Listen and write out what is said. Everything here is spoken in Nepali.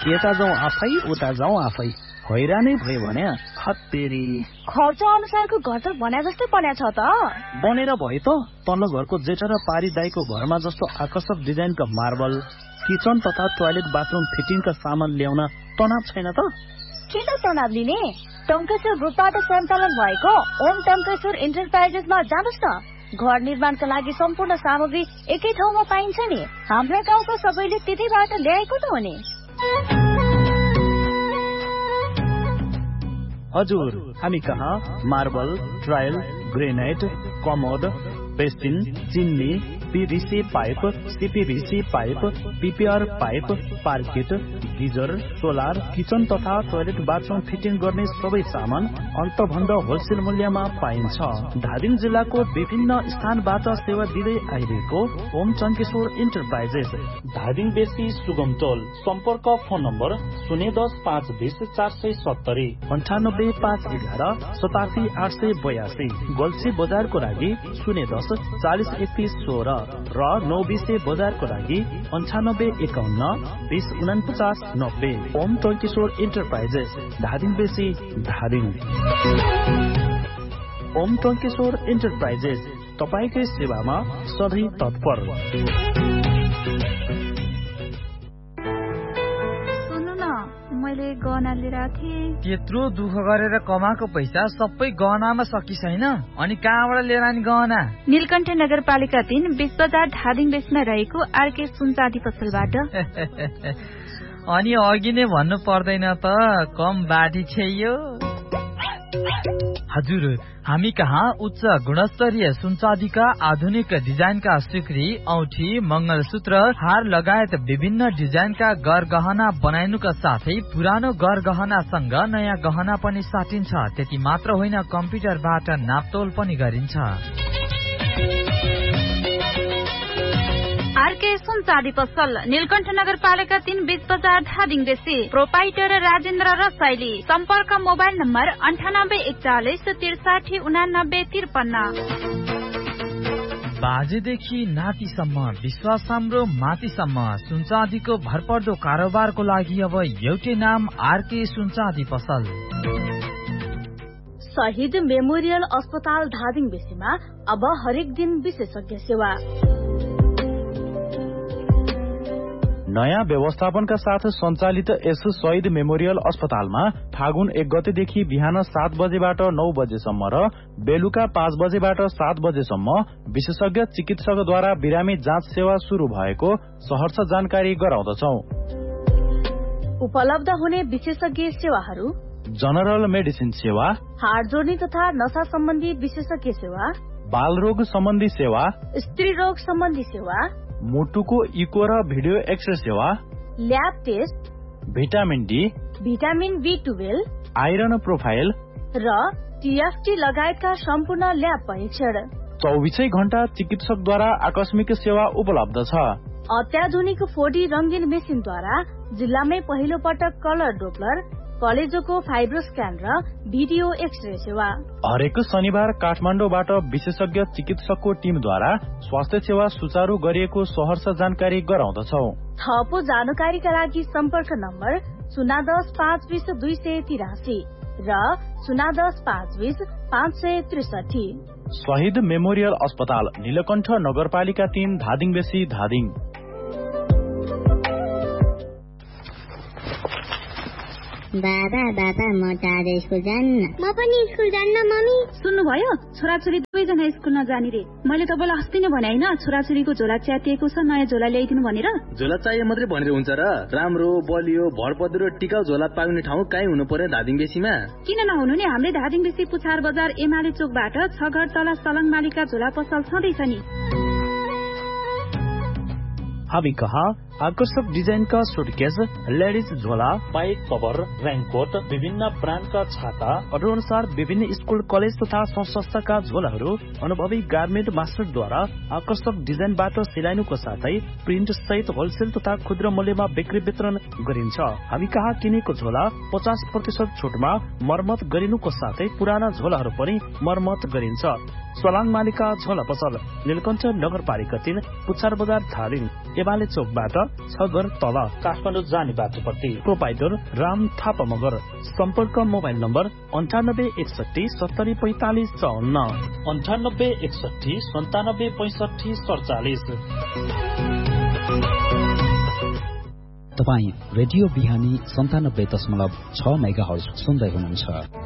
यता जाउँ आफै उता जाउँ आफै हैरानै भयो भने हत्तेरी खर्च अनुसारको घर त भने जस्तै बन्या छ त बनेर भयो त तल्लो घरको जेठा र पारी दाईको घरमा जस्तो आकर्षक डिजाइनका मार्बल किचन तथा टोयलेट बाथरूम फिटिङका सामान ल्याउन तनाव छैन त किन तनाव लिने टङ्केश्वर ग्रुपबाट सञ्चालन भएको ओम टङ्केश्वर इन्टरप्राइजेसमा जानुहोस् न घर निर्माणका लागि सम्पूर्ण सामग्री एकै ठाउँमा पाइन्छ नि हाम्रा गाउँको सबैले त्यतैबाट ल्याएको त हो नि हजुर हामी कहाँ marble trial granite commode basin चिन्नी PVC pipe CPVC pipe PPR pipe parked geyser solar kitchen तथा टोयलेट बाथरूम फिटिङ गर्ने सबै सामान अन्तभन्दा होलसेल मूल्यमा पाइन्छ धादिङ जिल्लाको विभिन्न स्थानबाट सेवा दिँदै आइरहेको ओम टङ्केश्वर इन्टरप्राइजेस धादिङ बेसी सुगम टोल सम्पर्क फोन नम्बर 010-520-470 98-511-87-882 गल्सी बजारको लागि 010-40-31-16 र 920 बजारको लागि 98-51-20-49-90 ओम टङ्केश्वर इन्टरप्राइजेस धादिङ बेसी धादिङ ओम टङ्केश्वर इन्टरप्राइजेस तपाईकै सेवामा सधैँ तत्पर मैले गहना लिएर थिएँ त्यत्रो दुःख गरेर कमाएको पैसा सबै गहनामा सकिसैन अनि कहाँबाट लिएर आनी गहना नीलकण्ठ नगरपालिका 3 20 बजार धादिङ बेसमा रहेको आरके सुनचाँदी पसलबाट अनि अघि नै भन्नु पर्दैन त कम बाटी छैयो हजुर हामी कहाँ उच्च गुणस्तरीय सुनचाँदीका आधुनिक डिजाइनका सिक्री औठी मंगलसूत्र हार लगायत विभिन्न डिजाइनका गहना बनाइनुका साथै पुरानो गहनासँग नयाँ गहना पनि साटिन्छ त्यति मात्र होइन कम्प्युटरबाट नापतोल पनि गरिन्छ आरके सुनचाँदी पसल नीलकण्ठ नगरपालिका 3 20 बजार धादिङ बेसी प्रोपाइटर राजेन्द्र र शैली सम्पर्क मोबाइल नम्बर 9841638953 बाजेदेखि नातिसम्म विश्वास हाम्रो माथिसम्म सुनचाँदीको भरपर्दो कारोबारको लागि अब एउटै नाम आरके सुनचाँदी पसल शहीद मेमोरियल अस्पताल धादिङ बेसीमा अब हरेक दिन विशेषज्ञ सेवा नयाँ व्यवस्थापनका साथ सञ्चालित यस शहीद मेमोरियल अस्पतालमा फागुन 1 गतेदेखि बिहान 7 बजेबाट 9 बजेसम्म र बेलुका 5 बजेबाट 7 बजेसम्म विशेषज्ञ चिकित्सकद्वारा बिरामी जाँच सेवा शुरू भएको सहर्ष जानकारी गराउँदछौ उपलब्ध हुने विशेषज्ञ सेवाहरू जनरल मेडिसिन सेवा हाड जोड्ने तथा नशा सम्बन्धी विशेषज्ञ सेवा बालरोग सम्बन्धी सेवा स्त्री रोग सम्बन्धी सेवा मुटुको इको र भिडियो एक्सरे सेवा lab test vitamin D vitamin B12 iron profile र टीएफटी लगायतका सम्पूर्ण ल्याब परीक्षण 24 घण्टा चिकित्सकद्वारा आकस्मिक सेवा उपलब्ध छ अत्याधुनिक 4D रंगीन मेसिनद्वारा जिल्लामै पहिलो पटक कलर डोप्लर कलेजोको फाइब्रोस्क्यान र भिडियो एक्सरे सेवा हरेक शनिबार काठमाडौँबाट विशेषज्ञ चिकित्सकको टिमद्वारा स्वास्थ्य सेवा सुचारू गरिएको सहर्ष जानकारी गराउँदछौ थप जानकारीका लागि सम्पर्क नम्बर 010-520-283 र 010-520-563 शहीद मेमोरियल अस्पताल नीलकण्ठ नगरपालिका 3 धादिङ बेसी धादिङ बाबा म त आज स्कुल जान्न म पनि स्कुल जान्न मम्मी सुन्नुभयो छोराछोरी दुवैजना स्कुल नजाने रे मैले तपाईँलाई अस्ति नै भने हैन छोराछोरीको झोला च्यातिएको छ नयाँ झोला ल्याइदिनु भनेर झोला चाहिए मात्रै भनेर हुन्छ र राम्रो बलियो भरपदरो टिकाउ झोला पाउने ठाउँ कहीँ हुनु पर्यो धादिङ बेसीमा किन नहुनु नि हामीले धादिङ बेसी पुछार बजार एमाले चोकबाट 6 घर तल सलङ मालिका झोला पसल छँदैछ नि हामी कहाँ आकर्षक डिजाइनका सुटकेस लेडिज झोला बाइक कभर रेनकोट विभिन्न ब्रान्डका छाता अनुसार विभिन्न स्कुल कलेज तथा संस्थाका झोलाहरू अनुभवी गार्मेन्ट मास्टरद्वारा आकर्षक डिजाइनबाट सिलाइनुको साथै प्रिन्ट सहित होलसेल तथा खुद्रा मूल्यमा बिक्री वितरण गरिन्छ हामी कहाँ किनेको झोला 50% छुटमा मर्मत गरिनुको साथै पुराना झोलाहरू पनि मर्मत गरिन्छ सलाङ मालिका झोला पसल नीलकण्ठ नगरपालिका 3 पुच्छार बजार धादिङ एमाले चोकबाट 6 घर तल काठमाडौँ जाने बाटोपट्टि। प्रोपाइटर राम थापा मगर। सम्पर्क मोबाइल नम्बर 9861704554 9861976547। तपाईँ रेडियो बिहानी 97.6 मेगाहर्ज सुन्दै हुनुहुन्छ।